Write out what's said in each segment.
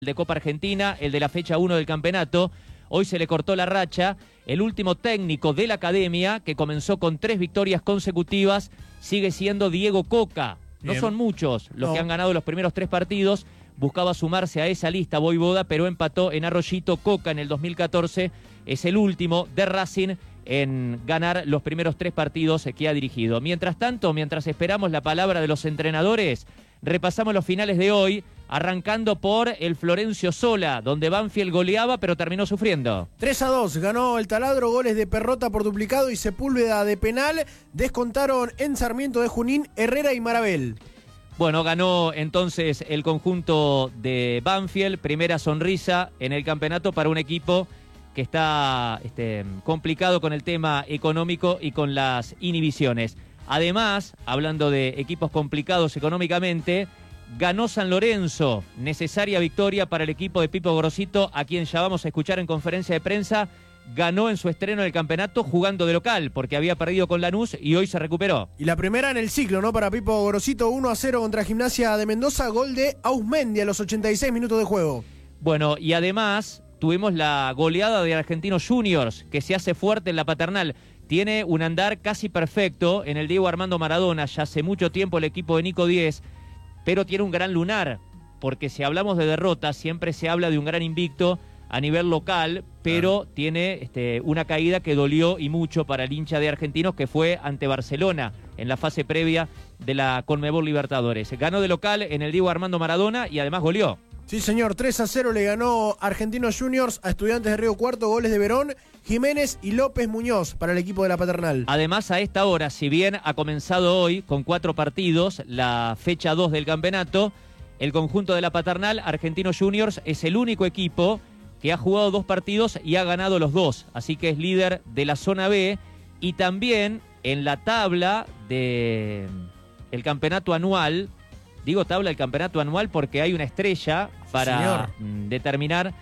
de Copa Argentina, el de la fecha 1 del campeonato. Hoy se le cortó la racha. El último técnico de la academia, que comenzó con 3 victorias consecutivas, sigue siendo Diego Coca. No son muchos los que han ganado los primeros 3 partidos. Buscaba sumarse a esa lista Voivoda, pero empató en Arroyito. Coca en el 2014 es el último de Racing en ganar los primeros 3 partidos que ha dirigido. Mientras tanto, mientras esperamos la palabra de los entrenadores, repasamos los finales de hoy, arrancando por el Florencio Sola, donde Banfield goleaba, pero terminó sufriendo. 3-2, ganó el Taladro, goles de Perrota por duplicado y Sepúlveda de penal. Descontaron en Sarmiento de Junín, Herrera y Marabel. Bueno, ganó entonces el conjunto de Banfield, primera sonrisa en el campeonato para un equipo que está complicado con el tema económico y con las inhibiciones. Además, hablando de equipos complicados económicamente, ganó San Lorenzo, necesaria victoria para el equipo de Pipo Gorosito, a quien ya vamos a escuchar en conferencia de prensa. Ganó en su estreno del campeonato jugando de local, porque había perdido con Lanús y hoy se recuperó. Y la primera en el ciclo, ¿no? Para Pipo Gorosito, 1-0 contra Gimnasia de Mendoza, gol de Ausmendi a los 86 minutos de juego. Bueno, y además tuvimos la goleada de Argentinos Juniors, que se hace fuerte en la Paternal. Tiene un andar casi perfecto en el Diego Armando Maradona, ya hace mucho tiempo el equipo de Nico Díez, pero tiene un gran lunar, porque si hablamos de derrotas, siempre se habla de un gran invicto a nivel local, pero tiene una caída que dolió y mucho para el hincha de Argentinos, que fue ante Barcelona en la fase previa de la Conmebol Libertadores. Ganó de local en el Diego Armando Maradona y además goleó. Sí, señor, 3-0 le ganó Argentinos Juniors a Estudiantes de Río Cuarto, goles de Verón, Jiménez y López Muñoz para el equipo de la Paternal. Además, a esta hora, si bien ha comenzado hoy con 4 partidos, la fecha 2 del campeonato, el conjunto de la Paternal, Argentinos Juniors, es el único equipo que ha jugado 2 partidos y ha ganado los 2, así que es líder de la zona B, y también en la tabla del campeonato anual. Digo tabla del campeonato anual porque hay una estrella para determinar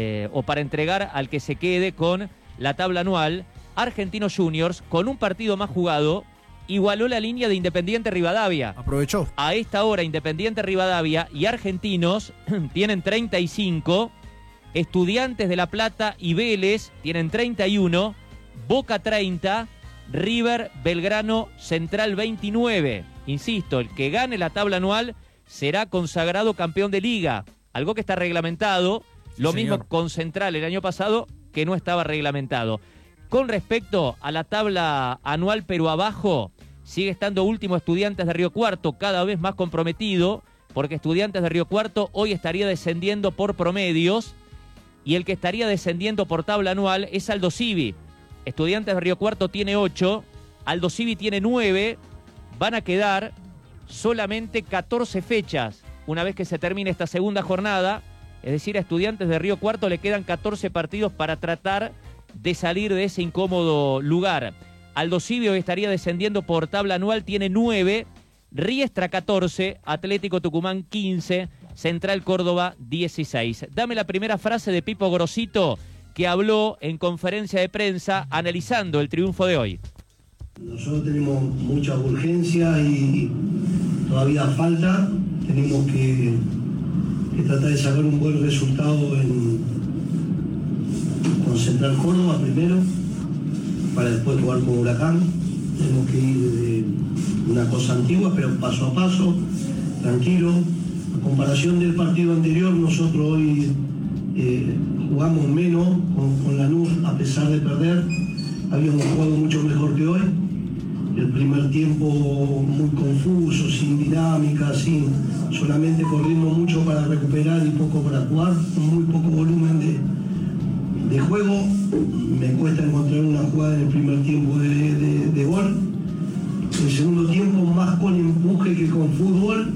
o para entregar al que se quede con la tabla anual. Argentinos Juniors, con un partido más jugado, igualó la línea de Independiente Rivadavia. Aprovechó. A esta hora Independiente Rivadavia y Argentinos tienen 35, Estudiantes de La Plata y Vélez tienen 31, Boca 30, River, Belgrano, Central 29. Insisto, el que gane la tabla anual será consagrado campeón de liga, algo que está reglamentado, lo mismo con Central el año pasado, que no estaba reglamentado. Con respecto a la tabla anual, pero abajo, sigue estando último Estudiantes de Río Cuarto, cada vez más comprometido, porque Estudiantes de Río Cuarto hoy estaría descendiendo por promedios, y el que estaría descendiendo por tabla anual es Aldo Civi. Estudiantes de Río Cuarto tiene 8, Aldo Civi tiene 9, van a quedar solamente 14 fechas una vez que se termine esta segunda jornada, es decir, a Estudiantes de Río Cuarto le quedan 14 partidos para tratar de salir de ese incómodo lugar. Aldo Civi hoy estaría descendiendo por tabla anual, tiene 9, Riestra 14, Atlético Tucumán 15, Central Córdoba 16. Dame la primera frase de Pipo Gorosito, que habló en conferencia de prensa analizando el triunfo de hoy. Nosotros tenemos mucha urgencia y todavía falta. Tenemos que tratar de sacar un buen resultado con Central Córdoba primero, para después jugar con Huracán. Tenemos que ir de una cosa antigua, pero paso a paso, tranquilo. A comparación del partido anterior, nosotros hoy jugamos menos con Lanús, a pesar de perder. Habíamos jugado mucho mejor que hoy. El primer tiempo muy confuso, sin dinámica, solamente corriendo mucho para recuperar y poco para jugar, muy poco volumen de juego. Me cuesta encontrar una jugada en el primer tiempo de gol. El segundo tiempo, más con empuje que con fútbol,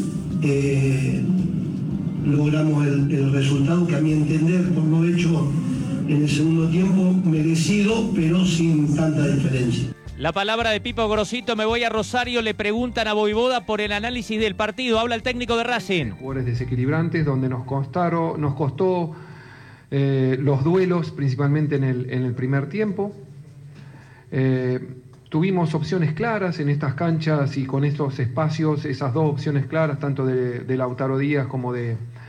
logramos el resultado que, a mi entender, por lo hecho en el segundo tiempo, merecido, pero sin tanta diferencia. La palabra de Pipo Gorosito. Me voy a Rosario, le preguntan a Voivoda por el análisis del partido. Habla el técnico de Racing. Jugadores desequilibrantes, donde nos costó los duelos, principalmente en el primer tiempo. Tuvimos opciones claras en estas canchas y con estos espacios, esas 2 opciones claras, tanto de Lautaro Díaz como de